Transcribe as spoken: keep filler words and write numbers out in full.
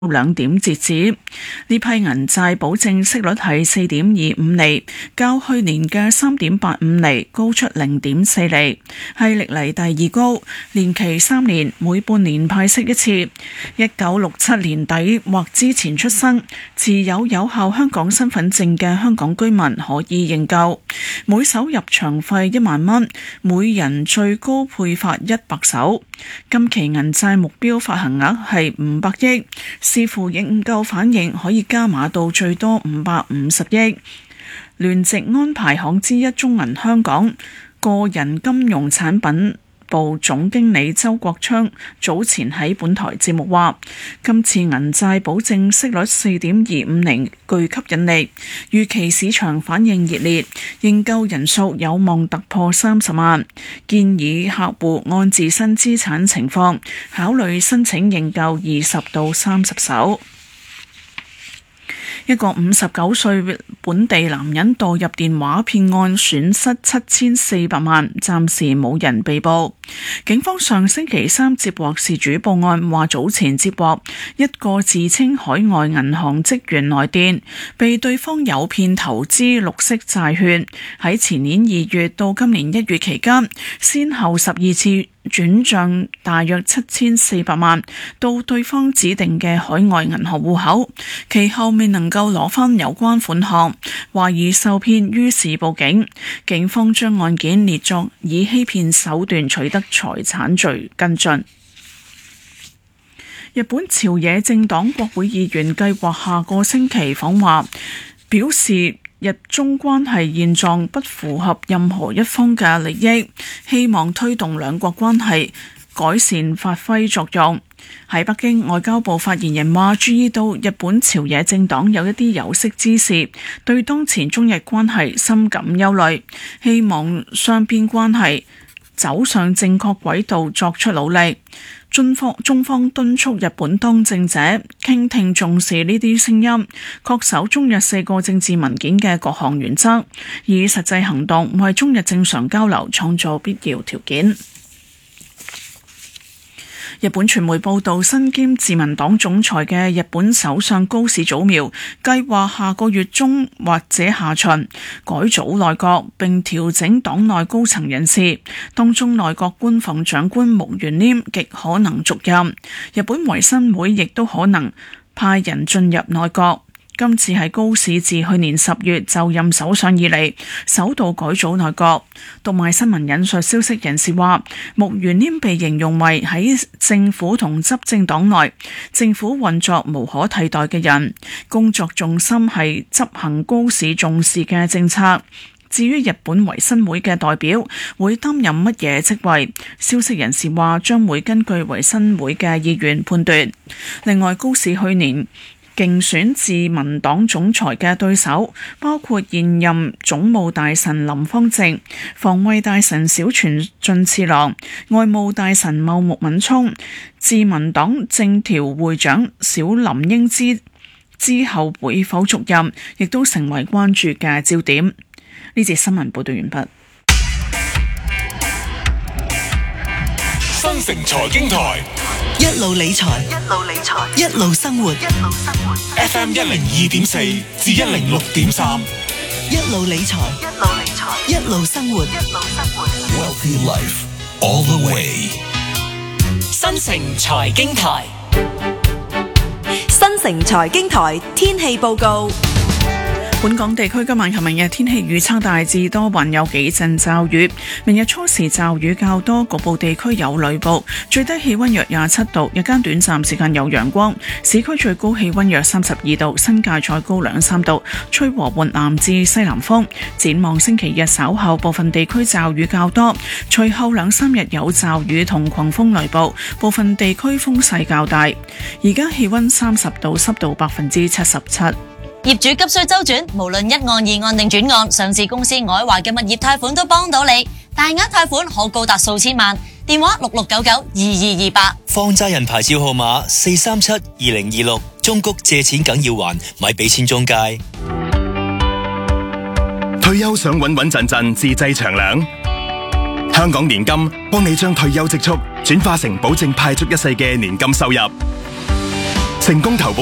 兩點截止。呢批銀債保證息率係四點二五厘，較去年嘅三點八五厘高出零點四厘，係歷嚟第二高。年期三年，每半年派息一次。一九六七年底或之前出生、持有有效香港身份證嘅香港居民可以認購，每手入場費一萬蚊，每人最高配發一百手。今期銀債目標發行額係五百億。視乎認購反應，可以加碼到最多五百五十億。聯席安排行之一中銀香港個人金融產品部總經理周國昌早前喺本台節目話，今次銀債保證息率四點二五厘具吸引力，預期市場反應熱烈，認購人數有望突破三十萬，建議客戶按自身資產情況考慮申請認購二十到三十手。一個五十九歲本地男人墮入電話騙案，損失七千四百萬，暫時冇人被捕。警方上星期三接獲事主報案，話早前接獲一個自稱海外銀行職員來電，被對方誘騙投資綠色債券。喺前年二月到今年一月期間，先後十二次轉賬大約七千四百萬到對方指定嘅海外銀行戶口，其後未能夠攞返有關款項，懷疑受騙，於是報警。警方將案件列作以欺騙手段取得財產罪跟進。日本朝野政黨國會議員計劃下個星期訪華，表示日中關係現狀不符合任何一方嘅利益，希望推動兩國關係改善發揮作用。喺北京，外交部發言人話注意到日本朝野政黨有一啲有識之士對當前中日關係深感憂慮，希望雙邊關係走上正確軌道作出努力。中方中方敦促日本當政者傾聽重視呢啲聲音，恪守中日四個政治文件嘅各項原則，以實際行動為中日正常交流創造必要條件。日本傳媒報道，身兼自民黨總裁嘅日本首相高市早苗計劃下個月中或者下旬改組內閣，並調整黨內高層人士，當中內閣官房長官木原稔極可能續任，日本維新會亦都可能派人進入內閣。今次係高市自去年十月就任首相以嚟首度改組內閣。讀賣新聞引述消息人士話，木原稔被形容為喺政府同執政黨內政府運作無可替代嘅人，工作重心係執行高市重視嘅政策。至於日本維新會嘅代表會擔任乜嘢職位，消息人士話將會根據維新會嘅意願判斷。另外，高市去年競選自民黨總裁嘅對手包括現任總務大臣林芳正、防衛大臣小泉進次郎、外務大臣茂木敏充、自民黨政調會長小林英之之後會否續任，亦都成為關注嘅焦點。呢節新聞報道完畢。 新城財經台一路理財，一路理財，一路生活，一路生活。 F M 一零二點四至一零六點三， 一路理財，一路理財，一路生活，一路生活。 Wealthy life all the way。 新城財經台， 新城財經台天氣報告。 本港地區今晚及明日天氣預測大致多雲，有幾陣驟雨。明日初時驟雨較多，局部地區有雷暴。最低氣溫約廿七度，日間短暫時間有陽光。市區最高氣溫約三十二度，新界再高兩三度。吹和緩南至西南風。展望星期日稍後部分地區驟雨較多，隨後兩三日有驟雨同狂風雷暴，部分地區風勢較大。而家氣溫三十度，濕度百分之七十七。 業主急需周轉，無論一案、二案定轉案，上市公司愛華嘅物業貸款都幫到你，大額貸款可高達數千萬。電話六六九九二二二八。 放債人牌照號碼四三七二零二六，中谷借錢梗要還，咪俾錢中介。 退休想穩穩陣陣自製長糧，香港年金幫你將退休積蓄轉化成保證派足一世嘅年金收入。 成功投保